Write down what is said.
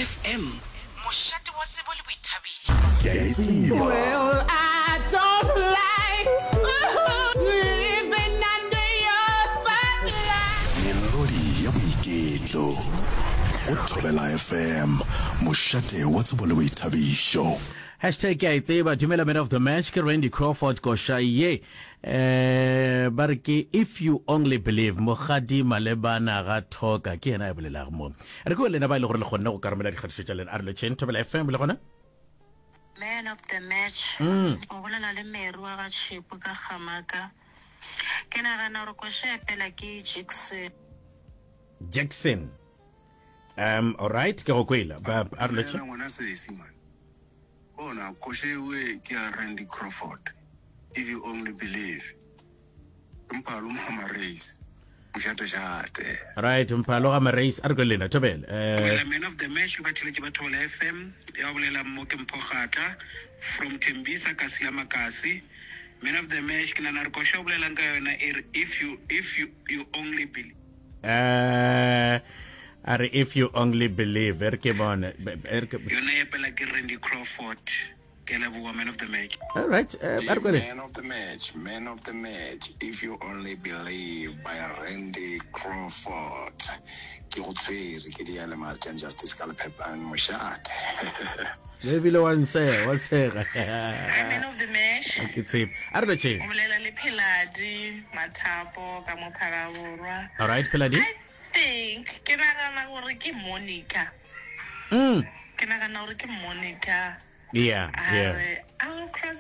FM mošate wa tsebo le boithabiso. Well, I don't like living under your spotlight. Melodi ya boiketlo o Thobela FM mošate wa tsebo le boithabiso. Hashtag ya itseba dumela man of the match ke Randy Crawford Koshaye barke if you only believe mogadi malebana ga thoka ke yena e bolela mo re go lena ba ile gore le gonna go karamela dikgatiso tša lena a re le tšeng Thobela FM le gona man of the match o bolela le meru ga tshipo ka gamaka ke nagana gore go shepela ke Jackson all right ke go kwela ba a re le tšeng ngwana seesimane bona koshewe ke Randy Crawford if you only believe mpalo mama race mshate right mpalo ga race a re go lena Thobela man of the match ba tshile ke batho la FM ya bolela mo ke mpogata from Tembisa kasi ya makasi man of the match ke nana re go shobolela ka yona if you only believe are if you only believe ke bona yona ya pela ke Randy Crawford ke la bua man of the match all right man of the match if you only believe by Randy Crawford ke go tswere ke di ale Martin Justice ka le Peppan mošate maybe lo one say what's here man of the match ke tsep a re tšeng o bolela le Philadi Mathapo ka mo pharaborwa all right Philadi think ke nagana gore ke Monica ke nagana gore ke Monica yeah I'll cross